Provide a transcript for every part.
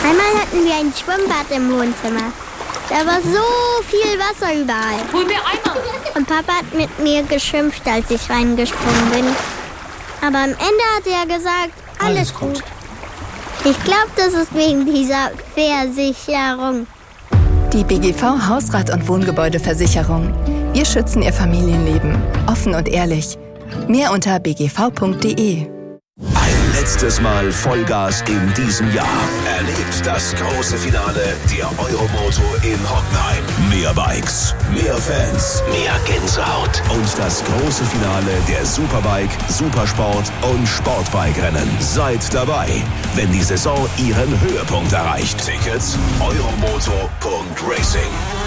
Einmal hatten wir ein Schwimmbad im Wohnzimmer. Da war so viel Wasser überall. Hol mir Eimer. Und Papa hat mit mir geschimpft, als ich reingesprungen bin. Aber am Ende hat er gesagt, alles gut. Ich glaube, das ist wegen dieser Versicherung. Die BGV Hausrat- und Wohngebäudeversicherung. Wir schützen Ihr Familienleben. Offen und ehrlich. Mehr unter bgv.de. Ein letztes Mal Vollgas in diesem Jahr. Erlebt das große Finale der Euromoto in Hockenheim. Mehr Bikes, mehr Fans, mehr Gänsehaut. Und das große Finale der Superbike, Supersport und Sportbike-Rennen. Seid dabei, wenn die Saison ihren Höhepunkt erreicht. Tickets euromoto.racing.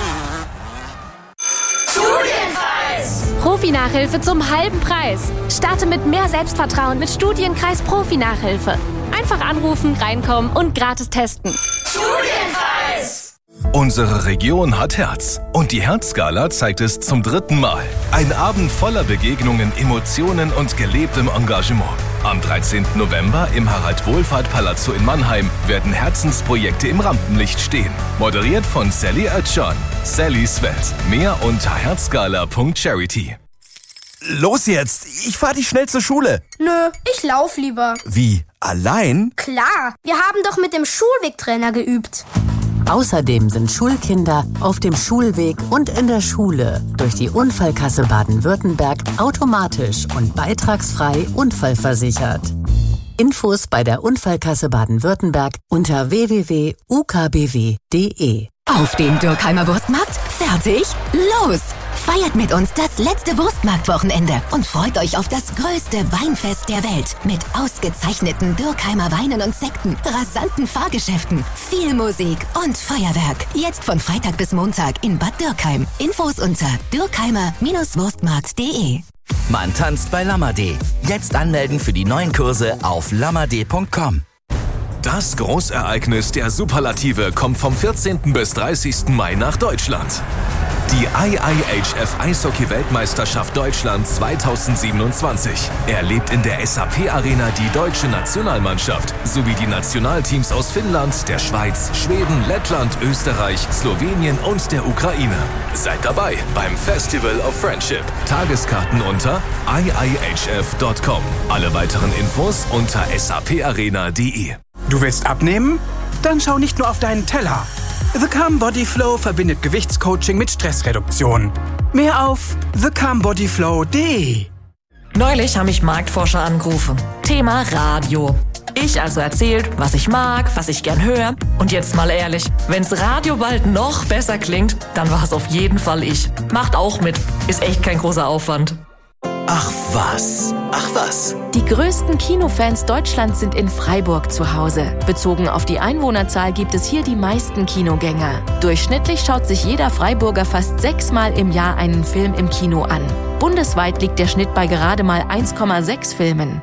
Profi-Nachhilfe zum halben Preis. Starte mit mehr Selbstvertrauen mit Studienkreis Profi-Nachhilfe. Einfach anrufen, reinkommen und gratis testen. Studienkreis! Unsere Region hat Herz. Und die Herzgala zeigt es zum 3. Mal. Ein Abend voller Begegnungen, Emotionen und gelebtem Engagement. Am 13. November im Harald-Wohlfahrt-Palazzo in Mannheim werden Herzensprojekte im Rampenlicht stehen. Moderiert von Sally Oetschan. Sallys Welt. Mehr unter herzgala.charity. Los jetzt! Ich fahr dich schnell zur Schule. Nö, ich lauf lieber. Wie? Allein? Klar, wir haben doch mit dem Schulwegtrainer geübt. Außerdem sind Schulkinder auf dem Schulweg und in der Schule durch die Unfallkasse Baden-Württemberg automatisch und beitragsfrei unfallversichert. Infos bei der Unfallkasse Baden-Württemberg unter www.ukbw.de. Auf dem Dürkheimer Wurstmarkt? Fertig? Los! Feiert mit uns das letzte Wurstmarktwochenende und freut euch auf das größte Weinfest der Welt mit ausgezeichneten Dürkheimer Weinen und Sekten, rasanten Fahrgeschäften, viel Musik und Feuerwerk. Jetzt von Freitag bis Montag in Bad Dürkheim. Infos unter dürkheimer-wurstmarkt.de. Man tanzt bei Lamade. Jetzt anmelden für die neuen Kurse auf lamade.com. Das Großereignis der Superlative kommt vom 14. bis 30. Mai nach Deutschland. Die IIHF Eishockey-Weltmeisterschaft Deutschland 2027 erlebt in der SAP-Arena die deutsche Nationalmannschaft sowie die Nationalteams aus Finnland, der Schweiz, Schweden, Lettland, Österreich, Slowenien und der Ukraine. Seid dabei beim Festival of Friendship. Tageskarten unter iihf.com. Alle weiteren Infos unter saparena.de. Du willst abnehmen? Dann schau nicht nur auf deinen Teller. The Calm Body Flow verbindet Gewichtscoaching mit Stressreduktion. Mehr auf thecalmbodyflow.de. Neulich haben mich Marktforscher angerufen. Thema Radio. Ich also erzählt, was ich mag, was ich gern höre. Und jetzt mal ehrlich, wenn's Radio bald noch besser klingt, dann war es auf jeden Fall ich. Macht auch mit. Ist echt kein großer Aufwand. Ach was. Die größten Kinofans Deutschlands sind in Freiburg zu Hause. Bezogen auf die Einwohnerzahl gibt es hier die meisten Kinogänger. Durchschnittlich schaut sich jeder Freiburger fast 6-mal im Jahr einen Film im Kino an. Bundesweit liegt der Schnitt bei gerade mal 1,6 Filmen.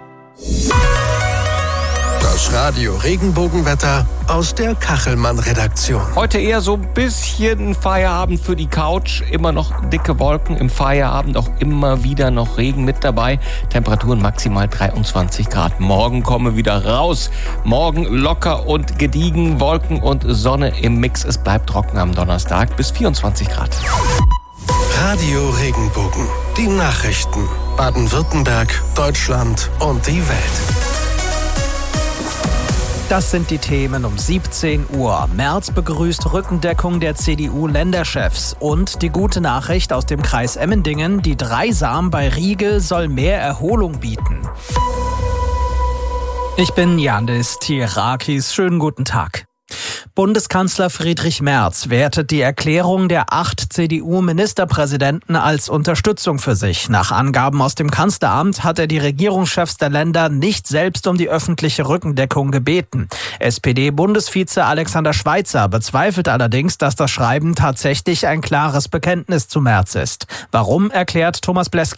Das Radio-Regenbogenwetter aus der Kachelmann-Redaktion. Heute eher so ein bisschen Feierabend für die Couch. Immer noch dicke Wolken im Feierabend, auch immer wieder noch Regen mit dabei. Temperaturen maximal 23 Grad. Morgen kommen wir wieder raus. Morgen locker und gediegen, Wolken und Sonne im Mix. Es bleibt trocken am Donnerstag bis 24 Grad. Radio Regenbogen. Die Nachrichten. Baden-Württemberg, Deutschland und die Welt. Das sind die Themen um 17 Uhr. Merz begrüßt Rückendeckung der CDU-Länderchefs. Und die gute Nachricht aus dem Kreis Emmendingen, die Dreisam bei Riegel soll mehr Erholung bieten. Ich bin Yandis Tirakis. Schönen guten Tag. Bundeskanzler Friedrich Merz wertet die Erklärung der 8 CDU-Ministerpräsidenten als Unterstützung für sich. Nach Angaben aus dem Kanzleramt hat er die Regierungschefs der Länder nicht selbst um die öffentliche Rückendeckung gebeten. SPD-Bundesvize Alexander Schweitzer bezweifelt allerdings, dass das Schreiben tatsächlich ein klares Bekenntnis zu Merz ist. Warum, erklärt Thomas Bleski.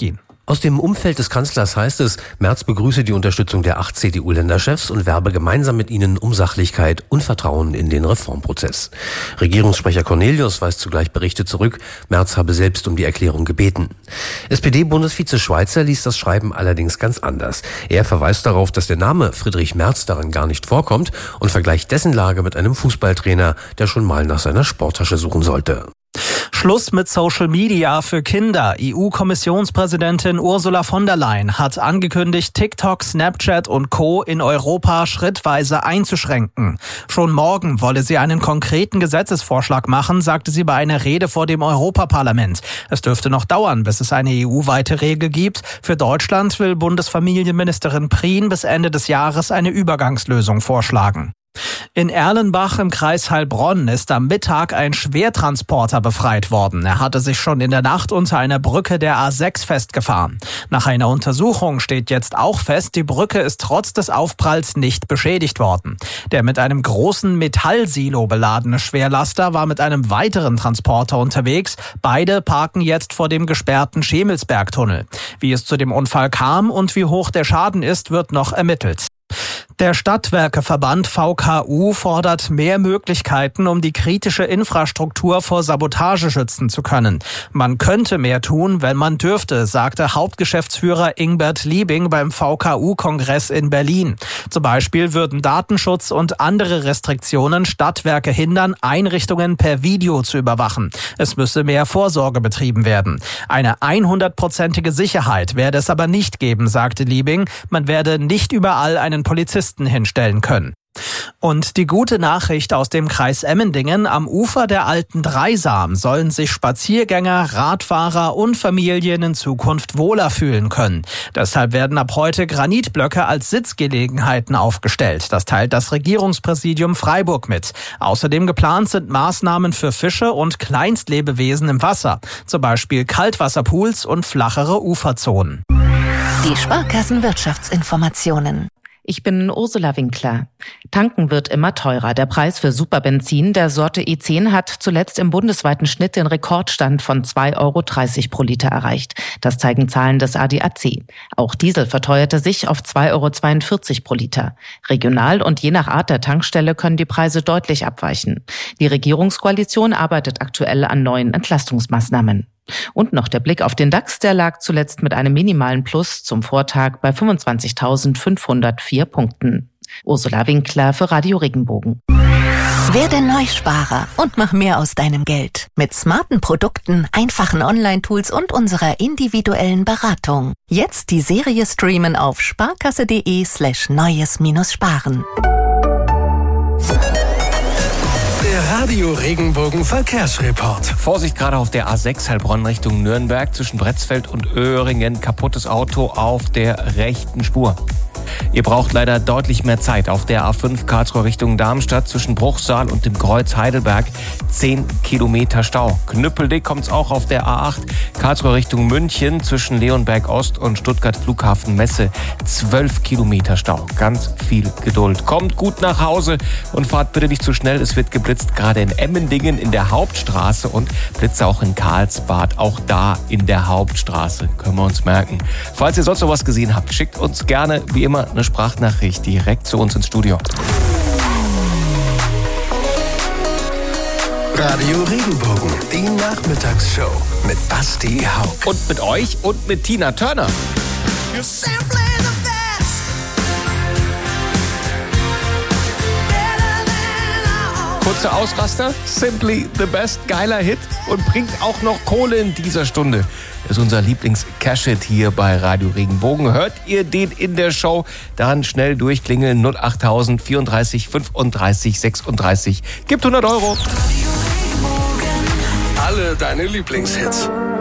Aus dem Umfeld des Kanzlers heißt es, Merz begrüße die Unterstützung der 8 CDU-Länderchefs und werbe gemeinsam mit ihnen um Sachlichkeit und Vertrauen in den Reformprozess. Regierungssprecher Cornelius weist zugleich Berichte zurück, Merz habe selbst um die Erklärung gebeten. SPD-Bundesvize Schweizer liest das Schreiben allerdings ganz anders. Er verweist darauf, dass der Name Friedrich Merz darin gar nicht vorkommt und vergleicht dessen Lage mit einem Fußballtrainer, der schon mal nach seiner Sporttasche suchen sollte. Schluss mit Social Media für Kinder. EU-Kommissionspräsidentin Ursula von der Leyen hat angekündigt, TikTok, Snapchat und Co. in Europa schrittweise einzuschränken. Schon morgen wolle sie einen konkreten Gesetzesvorschlag machen, sagte sie bei einer Rede vor dem Europaparlament. Es dürfte noch dauern, bis es eine EU-weite Regel gibt. Für Deutschland will Bundesfamilienministerin Prien bis Ende des Jahres eine Übergangslösung vorschlagen. In Erlenbach im Kreis Heilbronn ist am Mittag ein Schwertransporter befreit worden. Er hatte sich schon in der Nacht unter einer Brücke der A6 festgefahren. Nach einer Untersuchung steht jetzt auch fest, die Brücke ist trotz des Aufpralls nicht beschädigt worden. Der mit einem großen Metallsilo beladene Schwerlaster war mit einem weiteren Transporter unterwegs. Beide parken jetzt vor dem gesperrten Schemelsbergtunnel. Wie es zu dem Unfall kam und wie hoch der Schaden ist, wird noch ermittelt. Der Stadtwerkeverband VKU fordert mehr Möglichkeiten, um die kritische Infrastruktur vor Sabotage schützen zu können. Man könnte mehr tun, wenn man dürfte, sagte Hauptgeschäftsführer Ingbert Liebing beim VKU-Kongress in Berlin. Zum Beispiel würden Datenschutz und andere Restriktionen Stadtwerke hindern, Einrichtungen per Video zu überwachen. Es müsse mehr Vorsorge betrieben werden. Eine 100%ige Sicherheit werde es aber nicht geben, sagte Liebing. Man werde nicht überall einen Polizisten hinstellen können. Und die gute Nachricht aus dem Kreis Emmendingen: Am Ufer der alten Dreisam sollen sich Spaziergänger, Radfahrer und Familien in Zukunft wohler fühlen können. Deshalb werden ab heute Granitblöcke als Sitzgelegenheiten aufgestellt. Das teilt das Regierungspräsidium Freiburg mit. Außerdem geplant sind Maßnahmen für Fische und Kleinstlebewesen im Wasser. Zum Beispiel Kaltwasserpools und flachere Uferzonen. Die Sparkassenwirtschaftsinformationen. Ich bin Ursula Winkler. Tanken wird immer teurer. Der Preis für Superbenzin der Sorte E10 hat zuletzt im bundesweiten Schnitt den Rekordstand von 2,30 Euro pro Liter erreicht. Das zeigen Zahlen des ADAC. Auch Diesel verteuerte sich auf 2,42 Euro pro Liter. Regional und je nach Art der Tankstelle können die Preise deutlich abweichen. Die Regierungskoalition arbeitet aktuell an neuen Entlastungsmaßnahmen. Und noch der Blick auf den DAX, der lag zuletzt mit einem minimalen Plus zum Vortag bei 25.504 Punkten. Ursula Winkler für Radio Regenbogen. Werde Neusparer und mach mehr aus deinem Geld. Mit smarten Produkten, einfachen Online-Tools und unserer individuellen Beratung. Jetzt die Serie streamen auf sparkasse.de/neues-sparen. Der Radio Regenbogen Verkehrsreport. Vorsicht gerade auf der A6 Heilbronn Richtung Nürnberg zwischen Bretzfeld und Öhringen. Kaputtes Auto auf der rechten Spur. Ihr braucht leider deutlich mehr Zeit. Auf der A5 Karlsruhe Richtung Darmstadt zwischen Bruchsal und dem Kreuz Heidelberg 10 Kilometer Stau. Knüppeldick kommt's auch auf der A8 Karlsruhe Richtung München zwischen Leonberg Ost und Stuttgart Flughafen Messe 12 Kilometer Stau. Ganz viel Geduld. Kommt gut nach Hause und fahrt bitte nicht zu schnell. Es wird geblitzt, gerade in Emmendingen in der Hauptstraße und Blitze auch in Karlsbad. Auch da in der Hauptstraße. Können wir uns merken. Falls ihr sonst noch was gesehen habt, schickt uns gerne wie immer eine Sprachnachricht direkt zu uns ins Studio. Radio Regenbogen, die Nachmittagsshow mit Basti Hauck. Und mit euch und mit Tina Turner. Kurzer Ausraster, Simply the Best, geiler Hit und bringt auch noch Kohle in dieser Stunde. Das ist unser Lieblings-Cash-Hit hier bei Radio Regenbogen. Hört ihr den in der Show, dann schnell durchklingeln 08000 34 35 36. Gibt 100 Euro. Alle deine Lieblingshits.